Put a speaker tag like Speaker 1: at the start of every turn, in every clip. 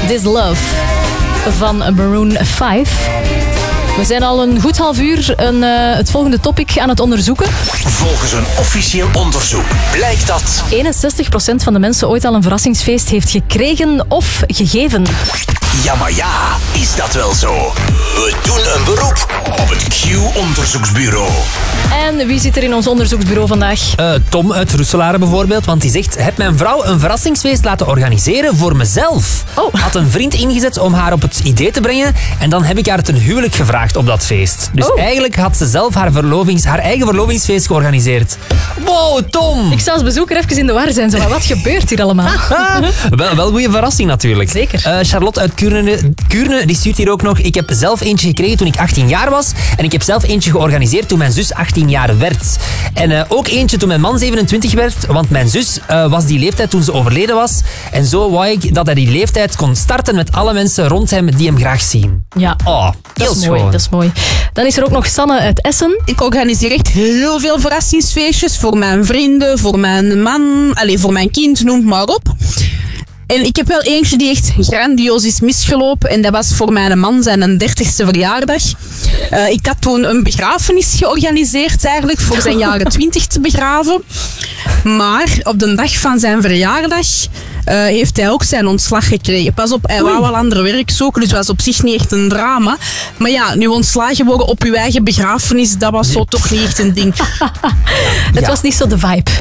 Speaker 1: This Love van Maroon 5. We zijn al een goed half uur het volgende topic aan het onderzoeken.
Speaker 2: Volgens een officieel onderzoek blijkt dat
Speaker 1: 61% van de mensen ooit al een verrassingsfeest heeft gekregen of gegeven.
Speaker 2: Ja, maar ja, is dat wel zo? We doen een beroep op het Q-onderzoeksbureau.
Speaker 1: En wie zit er in ons onderzoeksbureau vandaag?
Speaker 3: Tom uit Roeselare bijvoorbeeld, want die zegt: heb mijn vrouw een verrassingsfeest laten organiseren voor mezelf. Had een vriend ingezet om haar op het idee te brengen en dan heb ik haar ten huwelijk gevraagd op dat feest. Dus eigenlijk had ze zelf haar eigen verlovingsfeest georganiseerd. Wow, Tom!
Speaker 1: Ik zou als bezoeker even in de war zijn. Maar wat gebeurt hier allemaal?
Speaker 3: Wel goede verrassing natuurlijk.
Speaker 1: Zeker.
Speaker 3: Charlotte uit Kuurne die stuurt hier ook nog: ik heb zelf eentje gekregen toen ik 18 jaar was en ik heb zelf eentje georganiseerd toen mijn zus 18 jaar werd. En ook eentje toen mijn man 27 werd, want mijn zus was die leeftijd toen ze overleden was. En zo wou ik dat hij die leeftijd kon starten met alle mensen rond hem die hem graag zien.
Speaker 1: Ja,
Speaker 3: dat
Speaker 1: is mooi. Dat is mooi. Dan is er ook nog Sanne uit Essen.
Speaker 4: Ik organiseer echt heel veel verrassingsfeestjes voor mijn vrienden, voor mijn man, voor mijn kind, noem maar op. En ik heb wel eentje die echt grandioos is misgelopen. En dat was voor mijn man zijn 30ste verjaardag. Ik had toen een begrafenis georganiseerd eigenlijk voor zijn jaren 20 te begraven. Maar op de dag van zijn verjaardag heeft hij ook zijn ontslag gekregen. Pas op, hij wou wel ander werk zoeken, dus dat was op zich niet echt een drama. Maar ja, nu ontslagen worden op uw eigen begrafenis, dat was zo toch niet echt een ding.
Speaker 1: Het was niet zo de vibe.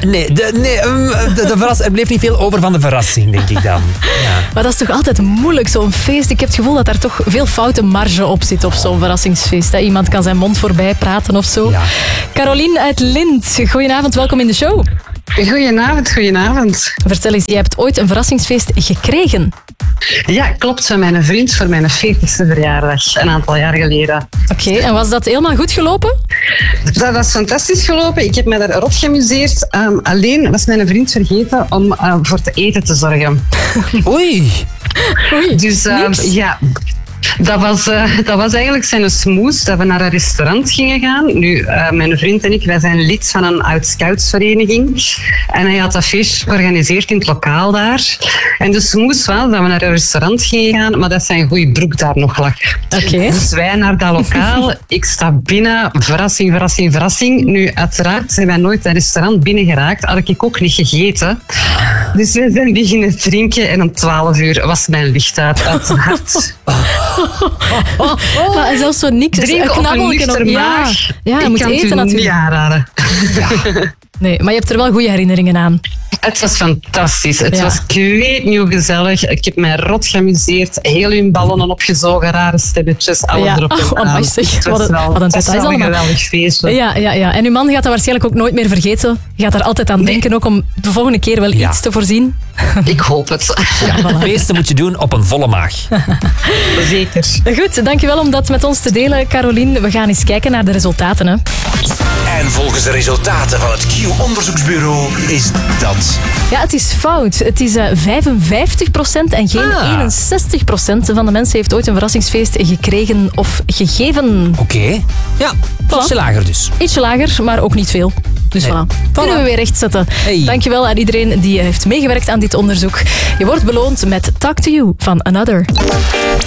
Speaker 3: Er bleef niet veel over van de verrassing, denk ik dan. Ja.
Speaker 1: Maar dat is toch altijd moeilijk, zo'n feest. Ik heb het gevoel dat daar toch veel foute marge op zit op zo'n verrassingsfeest. Hè? Iemand kan zijn mond voorbij praten of zo. Ja. Caroline uit Lint, goedenavond, welkom in de show.
Speaker 5: Goedenavond.
Speaker 1: Vertel eens, jij hebt ooit een verrassingsfeest gekregen.
Speaker 5: Ja, klopt. Van mijn vriend voor mijn 40ste verjaardag, een aantal jaar geleden.
Speaker 1: Oké, en was dat helemaal goed gelopen?
Speaker 5: Dat was fantastisch gelopen. Ik heb me daar rot geamuseerd. Alleen was mijn vriend vergeten om voor te eten te zorgen.
Speaker 3: Oei.
Speaker 5: Dus ja... Dat was eigenlijk zijn smoes, dat we naar een restaurant gingen gaan. Nu, mijn vriend en ik, wij zijn lid van een oud-scoutsvereniging. En hij had dat feestje georganiseerd in het lokaal daar. En de smoes was dat we naar een restaurant gingen gaan, maar dat zijn goede broek daar nog lag.
Speaker 1: Okay.
Speaker 5: Dus wij naar dat lokaal, ik sta binnen, verrassing. Nu, uiteraard zijn wij nooit dat restaurant binnengeraakt, had ik ook niet gegeten. Dus wij zijn beginnen drinken en om 12 uur was mijn licht uit het
Speaker 1: Maar zelfs zo niks.
Speaker 5: Drinken op een nuchter maag.
Speaker 1: Ja, je moet eten natuurlijk.
Speaker 5: Niet aanraden.
Speaker 1: Ja. Nee, maar je hebt er wel goede herinneringen aan.
Speaker 5: Het was fantastisch. Het was kweetnieuw gezellig. Ik heb mij rot geamuseerd. Heel hun ballonnen opgezogen, rare stemmetjes. Alle erop en aan.
Speaker 1: Wat een detail allemaal.
Speaker 5: Een geweldig feestje.
Speaker 1: Ja. En uw man gaat dat waarschijnlijk ook nooit meer vergeten. Je gaat er altijd aan denken, ook om de volgende keer wel iets te voorzien.
Speaker 5: Ik hoop het.
Speaker 3: Ja, feesten moet je doen op een volle maag.
Speaker 5: Zeker.
Speaker 1: Goed, dankjewel om dat met ons te delen, Caroline. We gaan eens kijken naar de resultaten. Hè.
Speaker 2: En volgens de resultaten van het Q-onderzoeksbureau is dat...
Speaker 1: Ja, het is fout. Het is 55% en geen 61% van de mensen heeft ooit een verrassingsfeest gekregen of gegeven.
Speaker 3: Oké. Ja, ietsje lager dus.
Speaker 1: Ietsje lager, maar ook niet veel. Dus voilà. Kunnen we weer rechtzetten. Hey. Dankjewel aan iedereen die heeft meegewerkt aan dit onderzoek. Je wordt beloond met Talk to You van Another.